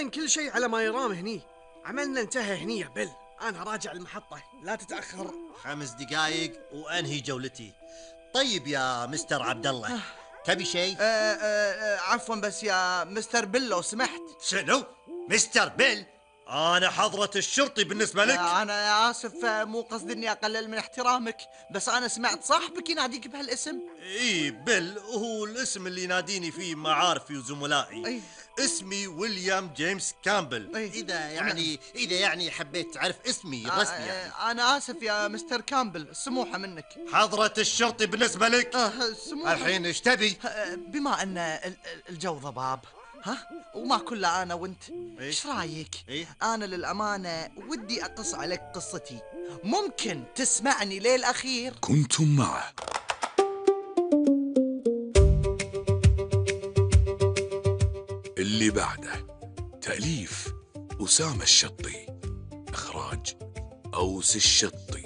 فعلا كل شيء على ما يرام هني. عملنا انتهى هني يا بيل، انا راجع المحطة، لا تتأخر. 5 دقايق وانهي جولتي. طيب يا مستر عبد الله، تبي شيء؟ عفوا بس يا مستر بيل لو سمحت. شنو؟ مستر بيل؟ انا حضرة الشرطي بالنسبة لك. انا اسف، مو قصدي اني اقلل من احترامك، بس انا سمعت صاحبك يناديك بهالاسم. اي بيل هو الاسم اللي يناديني فيه معارفي وزملائي. أي. اسمي ويليام جيمس كامبل. أي. اذا حبيت تعرف اسمي الرسمي يعني. انا اسف يا مستر كامبل، سموحة منك. حضرة الشرطي بالنسبة لك. سموحة. الحين ايش تبي؟ بما ان الجو ضباب، وما كله انا وانت، ايش رايك؟ انا للامانه ودي اقص عليك قصتي، ممكن تسمعني للاخير؟ كنتم معه اللي بعده. تأليف أسامة الشطي، إخراج أوس الشطي.